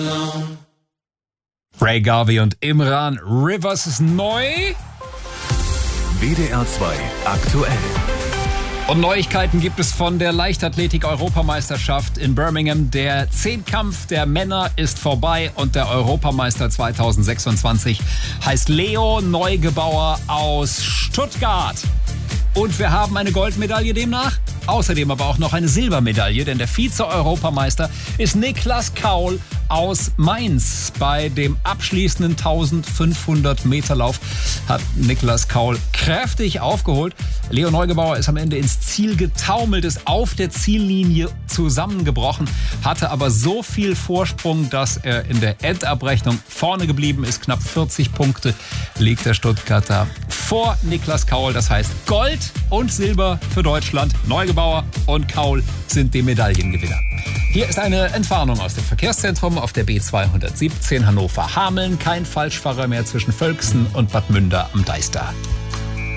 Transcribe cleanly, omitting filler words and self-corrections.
Ray Garvey und Imran, Rivers ist neu. WDR 2 aktuell. Und Neuigkeiten gibt es von der Leichtathletik-Europameisterschaft in Birmingham. Der Zehnkampf der Männer ist vorbei und der Europameister 2026 heißt Leo Neugebauer aus Stuttgart. Und wir haben eine Goldmedaille demnach. Außerdem aber auch noch eine Silbermedaille, denn der Vize-Europameister ist Niklas Kaul aus Mainz. Bei dem abschließenden 1500 Meter Lauf hat Niklas Kaul kräftig aufgeholt. Leo Neugebauer ist am Ende ins Ziel getaumelt, ist auf der Ziellinie zusammengebrochen, hatte aber so viel Vorsprung, dass er in der Endabrechnung vorne geblieben ist. Knapp 40 Punkte liegt der Stuttgarter vor Niklas Kaul. Das heißt Gold und Silber für Deutschland. Neugebauer und Kaul sind die Medaillengewinner. Hier ist eine Entwarnung aus dem Verkehrszentrum auf der B217 Hannover-Hameln. Kein Falschfahrer mehr zwischen Völksen und Bad Münder am Deister.